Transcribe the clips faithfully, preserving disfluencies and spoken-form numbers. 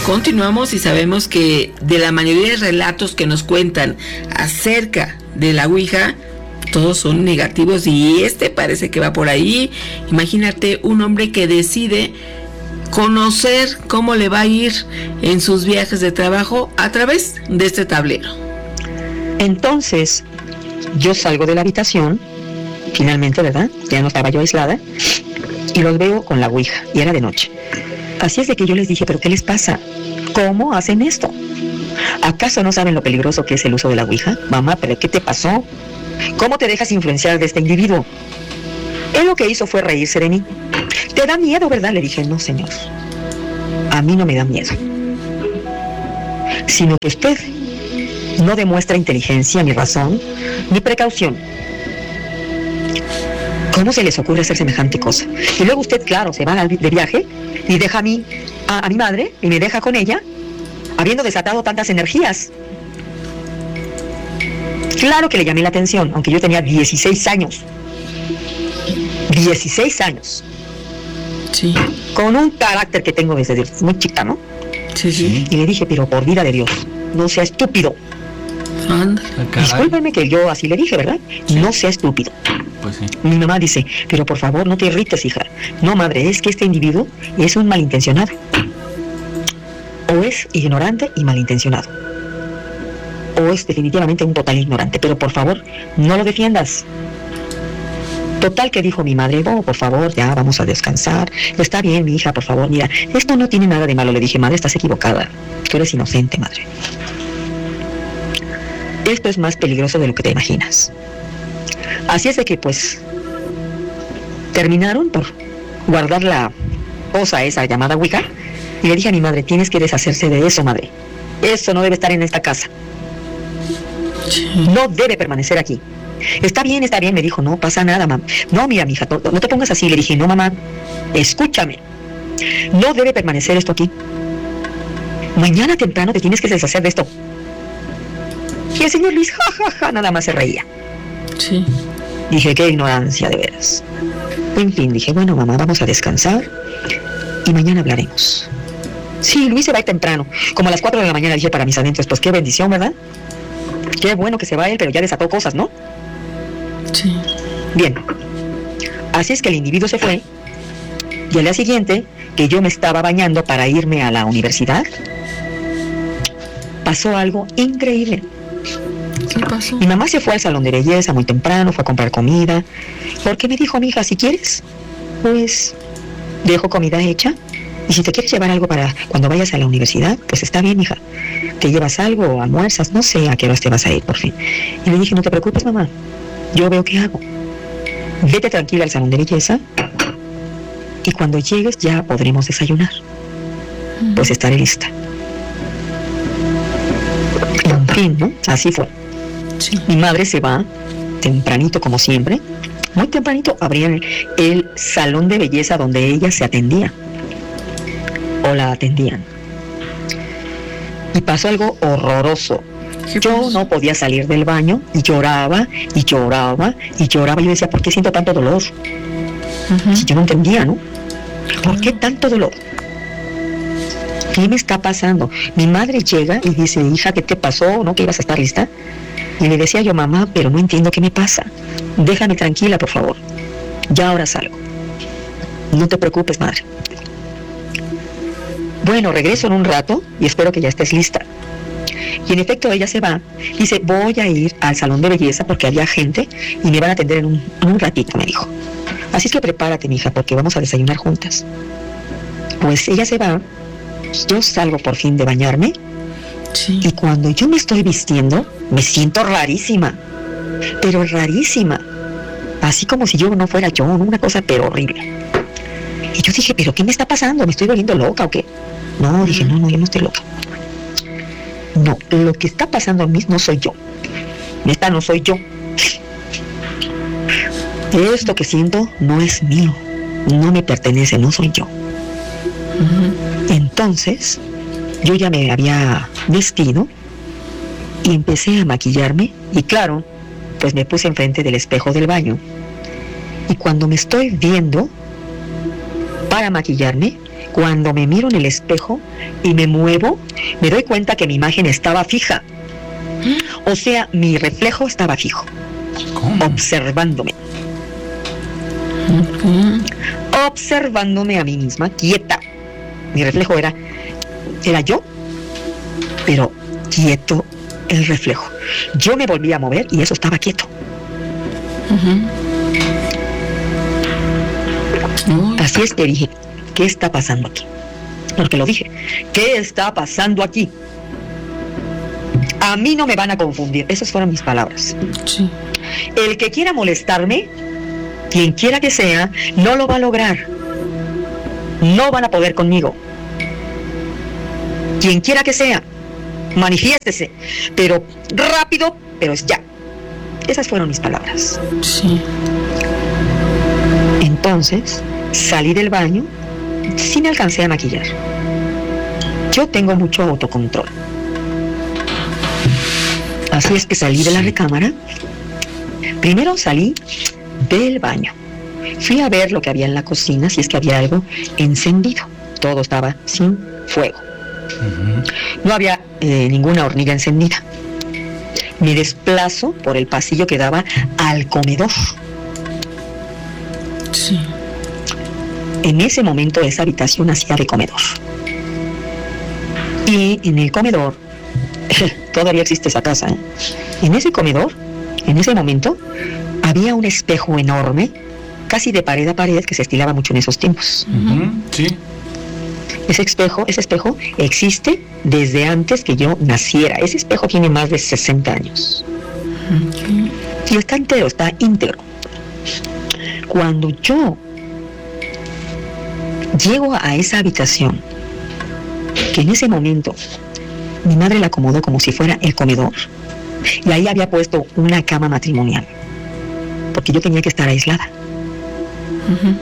Continuamos y sabemos que de la mayoría de relatos que nos cuentan acerca de la Ouija, todos son negativos y este parece que va por ahí. Imagínate un hombre que decide conocer cómo le va a ir en sus viajes de trabajo a través de este tablero. Entonces, yo salgo de la habitación, finalmente, ¿verdad? Ya no estaba yo aislada, y los veo con la Ouija, y era de noche. Así es de que yo les dije, ¿pero qué les pasa? ¿Cómo hacen esto? ¿Acaso no saben lo peligroso que es el uso de la Ouija? Mamá, ¿pero qué te pasó? ¿Cómo te dejas influenciar de este individuo? Él lo que hizo fue reírse de mí. ¿Te da miedo, verdad? Le dije, no, señor. A mí no me da miedo. Sino que usted no demuestra inteligencia, ni razón, ni precaución. ¿Cómo se les ocurre hacer semejante cosa? Y luego usted, claro, se va de viaje y deja a mí, a, a mi madre, y me deja con ella, habiendo desatado tantas energías. Claro que le llamé la atención, aunque yo tenía dieciséis años. dieciséis años. Sí. Con un carácter que tengo desde muy chica, ¿no? Sí, sí. Y le dije, pero por vida de Dios, no sea estúpido. Anda. Discúlpeme que yo así le dije, ¿verdad? Sí. No sea estúpido. Pues sí. Mi mamá dice, pero por favor no te irrites, hija. No, madre, es que este individuo es un malintencionado. O es ignorante y malintencionado. O es definitivamente un total ignorante. Pero por favor, no lo defiendas. Total que dijo mi madre, oh, por favor, ya vamos a descansar. Está bien, mi hija, por favor, mira, esto no tiene nada de malo. Le dije, madre, estás equivocada. Tú eres inocente, madre. Esto es más peligroso de lo que te imaginas. Así es de que, pues, terminaron por guardar la cosa esa llamada Ouija. Y le dije a mi madre, tienes que deshacerse de eso, madre. Eso no debe estar en esta casa. No debe permanecer aquí. Está bien, está bien, me dijo, no pasa nada, mamá. No, mira, mija, no, no te pongas así. Le dije, no, mamá, escúchame. No debe permanecer esto aquí. Mañana temprano te tienes que deshacer de esto. Y el señor Luis, ja, ja, ja, nada más se reía. Sí. Dije, qué ignorancia, de veras. En fin, dije, bueno, mamá, vamos a descansar y mañana hablaremos. Sí, Luis se va a ir temprano, como a las cuatro de la mañana, dije para mis adentros. Pues qué bendición, ¿verdad? Qué bueno que se va él, pero ya desató cosas, ¿no? Sí. Bien. Así es que el individuo se fue, y al día siguiente, que yo me estaba bañando para irme a la universidad, pasó algo increíble. ¿Qué pasó? Mi mamá se fue al salón de belleza muy temprano, fue a comprar comida, porque me dijo, mija, si quieres, pues dejo comida hecha, y si te quieres llevar algo para cuando vayas a la universidad, pues está bien, hija. Te llevas algo, almuerzas, no sé a qué horas te vas a ir, por fin. Y le dije, no te preocupes, mamá, yo veo qué hago. Vete tranquila al salón de belleza, y cuando llegues ya podremos desayunar. Uh-huh. Pues estaré lista. En fin, ¿no? Así fue. Sí. Mi madre se va tempranito, como siempre. Muy tempranito abrían el, el salón de belleza donde ella se atendía. O la atendían. Y pasó algo horroroso. Yo no podía salir del baño y lloraba, y lloraba, y lloraba. Yo decía, ¿por qué siento tanto dolor? Uh-huh. Si yo no entendía, ¿no? ¿Por qué tanto dolor? ¿Qué me está pasando? Mi madre llega y dice, hija, ¿qué te pasó? ¿No? ¿Que ibas a estar lista? Y le decía yo, mamá, pero no entiendo qué me pasa. Déjame tranquila, por favor. Ya ahora salgo. No te preocupes, madre. Bueno, regreso en un rato y espero que ya estés lista. Y en efecto ella se va. Dice, voy a ir al salón de belleza porque había gente y me van a atender en un, en un ratito, me dijo. Así es que prepárate, mija, porque vamos a desayunar juntas. Pues ella se va. Yo salgo por fin de bañarme. Sí. Y cuando yo me estoy vistiendo, me siento rarísima. Pero rarísima. Así como si yo no fuera yo, ¿no? Una cosa pero horrible. Y yo dije, ¿pero qué me está pasando? ¿Me estoy volviendo loca o qué? No, dije, no, no, yo no estoy loca. No, lo que está pasando a mí no soy yo. Esta no soy yo. Esto que siento no es mío. No me pertenece, no soy yo. Uh-huh. Entonces, yo ya me había vestido y empecé a maquillarme. Y claro, pues me puse enfrente del espejo del baño. Y cuando me estoy viendo para maquillarme, Cuando me miro en el espejo y me muevo, me doy cuenta que mi imagen estaba fija. O sea, mi reflejo estaba fijo. ¿Cómo? Observándome. Uh-huh. Observándome a mí misma, quieta. Mi reflejo era, era yo, pero quieto el reflejo. Yo me volví a mover y eso estaba quieto. Uh-huh. Así es que dije, ¿qué está pasando aquí? Porque lo dije, ¿qué está pasando aquí? A mí no me van a confundir. Esas fueron mis palabras. Sí. El que quiera molestarme, quien quiera que sea, no lo va a lograr. No van a poder conmigo. Quien quiera que sea, manifiéstese, pero rápido, pero ya. Esas fueron mis palabras. Sí. Entonces, salí del baño, sí me alcancé a maquillar. Yo tengo mucho autocontrol. Así es que salí de la recámara. Primero salí del baño. Fui a ver lo que había en la cocina, si es que había algo encendido. Todo estaba sin fuego. Uh-huh. No había eh, ninguna hornilla encendida. Me desplazo por el pasillo que daba al comedor. Sí. En ese momento esa habitación hacía de comedor. Y en el comedor, todavía existe esa casa, ¿eh? En ese comedor, en ese momento, había un espejo enorme, casi de pared a pared, que se estilaba mucho en esos tiempos. Uh-huh. Sí. Ese espejo, ese espejo existe desde antes que yo naciera. Ese espejo tiene más de sesenta años. Okay. Y está entero, está íntegro. Cuando yo llego a esa habitación, que en ese momento mi madre la acomodó como si fuera el comedor, y ahí había puesto una cama matrimonial, porque yo tenía que estar aislada. Uh-huh.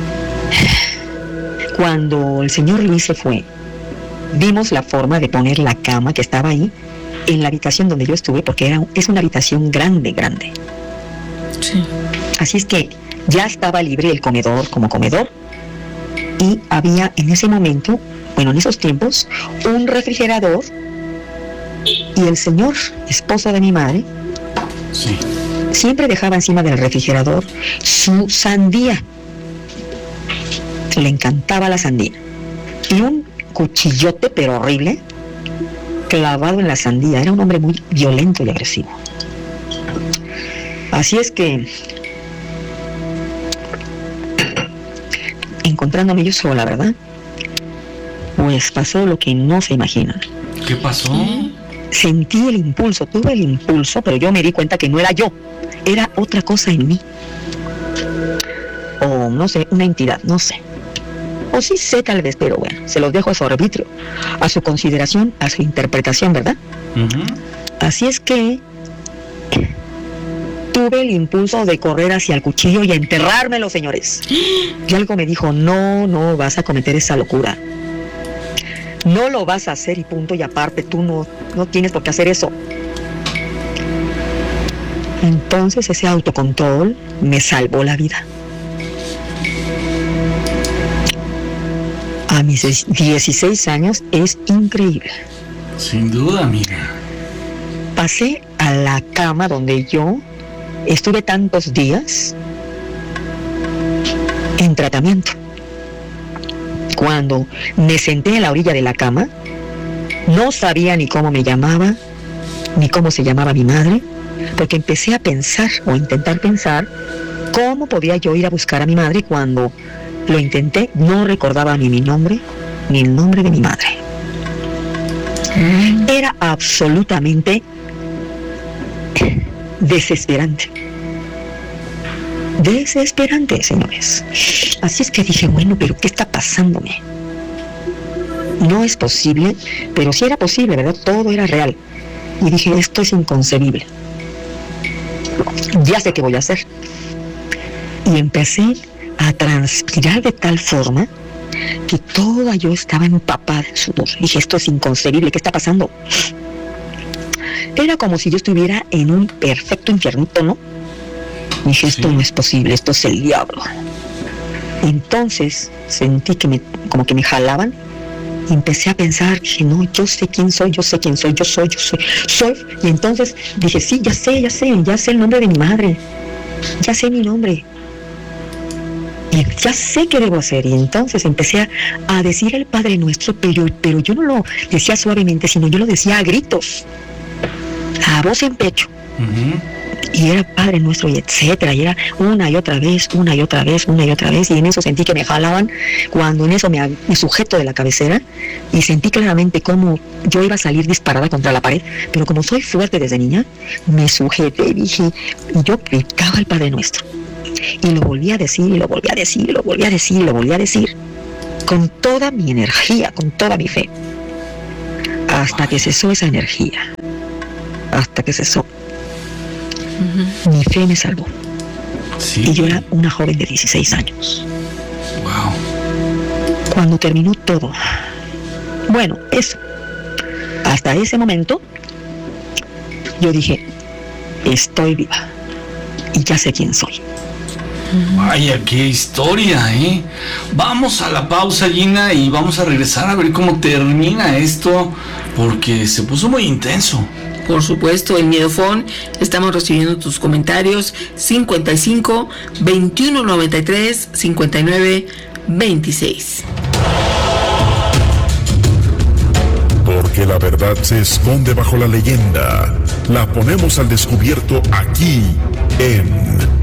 Cuando el señor Luis se fue, vimos la forma de poner la cama que estaba ahí en la habitación donde yo estuve, porque era, es una habitación grande, grande. Sí. Así es que ya estaba libre el comedor como comedor, y había en ese momento, bueno, en esos tiempos, un refrigerador, y el señor, esposo de mi madre, Sí. siempre dejaba encima del refrigerador su sandía. Le encantaba la sandía. Y un cuchillote, pero horrible, clavado en la sandía. Era un hombre muy violento y agresivo. Así es que, encontrándome yo sola, ¿verdad? Pues pasó lo que no se imaginan. ¿Qué pasó? Sentí el impulso, tuve el impulso, pero yo me di cuenta que no era yo, era otra cosa en mí. O no sé, una entidad, no sé. O sí sé tal vez, pero bueno, se los dejo a su arbitrio, a su consideración, a su interpretación, ¿verdad? Uh-huh. Así es que tuve el impulso de correr hacia el cuchillo y enterrármelo, señores. Y algo me dijo, no, no vas a cometer esa locura. No lo vas a hacer y punto, y aparte tú no, no tienes por qué hacer eso. Entonces ese autocontrol me salvó la vida. A mis dieciséis años es increíble. Sin duda, amiga. Pasé a la cama donde yo estuve tantos días en tratamiento. Cuando me senté en la orilla de la cama, no sabía ni cómo me llamaba, ni cómo se llamaba mi madre, porque empecé a pensar o a intentar pensar cómo podía yo ir a buscar a mi madre. Cuando lo intenté, no recordaba ni mi nombre, ni el nombre de mi madre. Era absolutamente desesperante. Desesperante, señores. Así es que dije, bueno, pero ¿qué está pasándome? No es posible, pero sí era posible, ¿verdad? Todo era real. Y dije, esto es inconcebible. Ya sé qué voy a hacer. Y empecé a transpirar de tal forma que toda yo estaba empapada en sudor. Dije, esto es inconcebible, ¿qué está pasando? Era como si yo estuviera en un perfecto infiernito, ¿no? Dije, esto Sí. no es posible, esto es el diablo. Entonces sentí que me, como que me jalaban. Y empecé a pensar que no, yo sé quién soy, yo sé quién soy, yo soy, yo soy, soy. Y entonces dije, sí, ya sé, ya sé, ya sé el nombre de mi madre. Ya sé mi nombre. Y ya sé qué debo hacer. Y entonces empecé a, a decir el Padre Nuestro, pero, pero yo no lo decía suavemente, sino yo lo decía a gritos, a voz en pecho. Uh-huh. Y era Padre Nuestro y etcétera, y era una y otra vez, una y otra vez, una y otra vez, y en eso sentí que me jalaban, cuando en eso me, me sujeto de la cabecera, y sentí claramente cómo yo iba a salir disparada contra la pared, pero como soy fuerte desde niña, me sujeté y dije, y yo gritaba al Padre Nuestro, y lo volví a decir, y lo volví a decir, y lo volví a decir, y lo volví a decir, con toda mi energía, con toda mi fe, hasta que cesó esa energía, hasta que cesó. Uh-huh. Mi fe me salvó. ¿Sí? Y yo era una joven de dieciséis años. Wow. Cuando terminó todo, bueno, eso, hasta ese momento, yo dije, estoy viva y ya sé quién soy. Vaya, qué historia, ¿eh? Vamos a la pausa, Gina, y vamos a regresar a ver cómo termina esto, porque se puso muy intenso. Por supuesto, el Miedofón, estamos recibiendo tus comentarios cincuenta y cinco, veintiuno noventa y tres, cincuenta y nueve, veintiséis. Porque la verdad se esconde bajo la leyenda. La ponemos al descubierto aquí en